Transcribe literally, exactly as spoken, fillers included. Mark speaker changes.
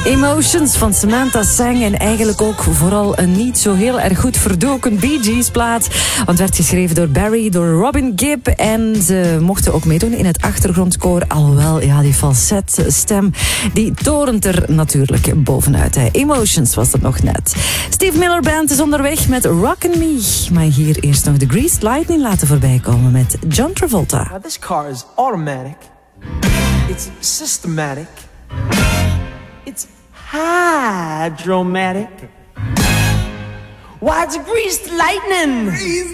Speaker 1: Emotions van Samantha Sang en eigenlijk ook vooral een niet zo heel erg goed verdoken Bee Gees plaat. Want werd geschreven door Barry, door Robin Gibb en ze mochten ook meedoen in het achtergrondkoor. Alhoewel, ja, die falset stem, die torent er natuurlijk bovenuit. Hè. Emotions was dat nog net. Steve Miller Band is onderweg met Rockin' Me. Maar hier eerst nog de Greased Lightning laten voorbij komen met John Travolta.
Speaker 2: Now this car is automatic. It's systematic. It's hydromatic. Why, it's greased lightning.